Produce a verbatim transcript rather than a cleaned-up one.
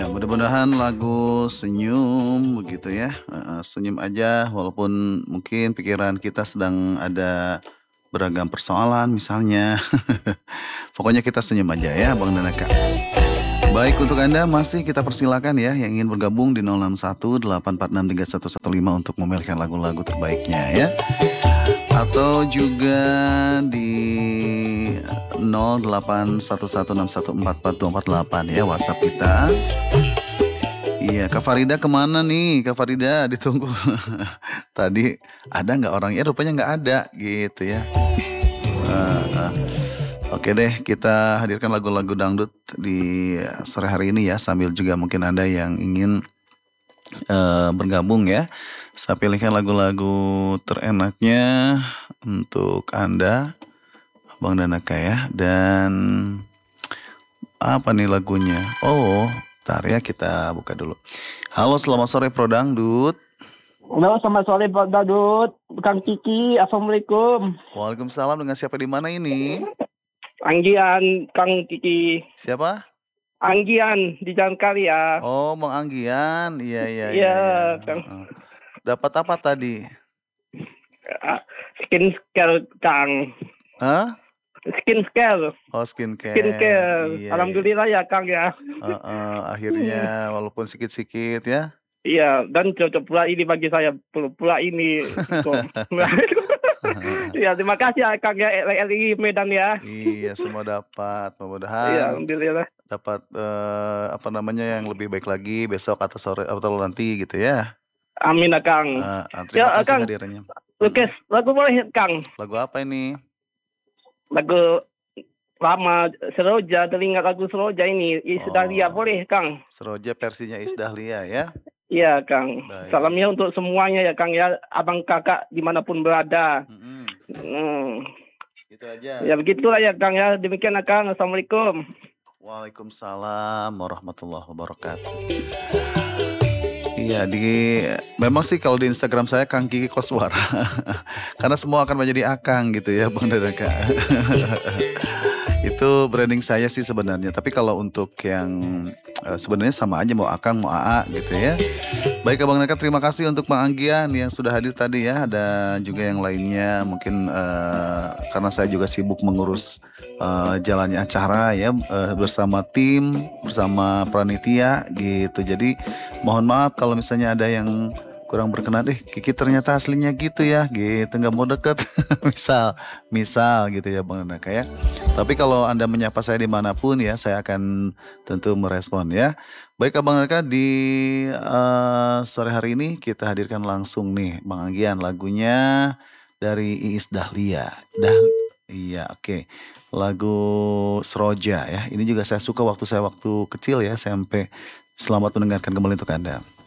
Iya, mudah-mudahan lagu Senyum begitu ya, heeh, senyum aja walaupun mungkin pikiran kita sedang ada beragam persoalan misalnya. Pokoknya kita senyum aja ya Bang dan Eka. Baik untuk Anda masih kita persilakan ya yang ingin bergabung di nol enam satu delapan empat enam tiga satu satu lima untuk memilihkan lagu-lagu terbaiknya ya. Atau juga di nol delapan satu satu enam satu empat empat dua empat delapan ya WhatsApp kita. Iya, Kak Farida kemana nih? Kak Farida ditunggu. Tadi ada nggak orangnya? Rupanya nggak ada gitu ya. Eh, eh. Oke deh, kita hadirkan lagu-lagu dangdut di sore hari ini ya. Sambil juga mungkin Anda yang ingin eh, bergabung ya. Saya pilihkan lagu-lagu terenaknya untuk Anda, Bang Danaka ya. Dan apa nih lagunya? Oh, bentar ya kita buka dulu. Halo, selamat sore Pro Dangdut. Halo, selamat sore Pak Dangdut. Kang Kiki, Assalamualaikum. Waalaikumsalam, dengan siapa di mana ini? Anggian, Kang Kiki. Siapa? Anggian di Jalan Karya. Oh, Bang Anggian. Iya, iya, iya. Iya, iya. Kang. Heeh. Dapat apa tadi? Ah, Skincare, Kang. Hah? Skincare. Oh, skincare. Skincare. Iya, iya. Alhamdulillah ya, Kang ya. Heeh, akhirnya walaupun sikit-sikit ya. Iya, dan cocok pula ini bagi saya. Pula ini. Iya, terima kasih ya, Kang ya, L R I Medan ya. Iya, semua dapat. Iya, Mudah-mudahan alhamdulillah. dapat eh, apa namanya yang lebih baik lagi besok atau sore atau nanti gitu ya. Amin ya, Kang. Eh, eh, terima Ya, kasih Kang. hadirannya. Oke, lagu boleh, Kang. Lagu apa ini? Lagu lama Seroja, teringat lagu Seroja ini. Iis Dahlia Oh. boleh, Kang? Seroja versinya Iis Dahlia ya. Iya, Kang. Baik. Salamnya untuk semuanya ya, Kang ya. Abang kakak dimanapun berada. Mm-mm. Hmm. Gitu aja. Ya begitulah ya, Kang ya. Demikian ya, Kang. Assalamualaikum. Waalaikumsalam warahmatullahi wabarakatuh. Iya, di memang sih kalau di Instagram saya Kang Kiki Koswara. Karena semua akan menjadi Akang gitu ya, Bang Dadaka. Itu branding saya sih sebenarnya. Tapi kalau untuk yang eh, sebenarnya sama aja mau Akang mau A A gitu ya. Baik Abang Dadaka, terima kasih untuk Bang Anggian yang sudah hadir tadi ya. Ada juga yang lainnya mungkin eh, karena saya juga sibuk mengurus eh, jalannya acara ya eh, bersama tim, bersama panitia gitu. Jadi mohon maaf kalau misalnya ada yang kurang berkenan, eh Kiki ternyata aslinya gitu ya, gitu nggak mau deket, misal, misal gitu ya Bang Naka ya. Tapi kalau Anda menyapa saya dimanapun ya, saya akan tentu merespon ya. Baik Abang Naka, di eh, sore hari ini kita hadirkan langsung nih Bang Anggian lagunya dari Iis Dahlia. Dah, iya oke. Lagu Seroja ya. Ini juga saya suka waktu saya waktu kecil ya, S M P. Selamat mendengarkan kembali untuk Anda.